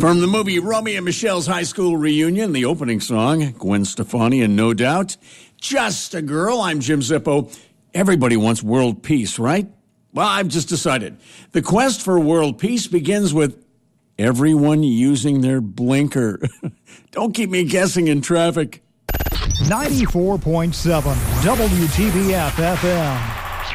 From the movie Romeo and Michelle's high school reunion, the opening song, Gwen Stefani and No Doubt, Just a Girl. I'm Jim Zippo. Everybody wants world peace, right? Well, I've just decided. The quest for world peace begins with everyone using their blinker. Don't keep me guessing in traffic. 94.7 WTBF FM.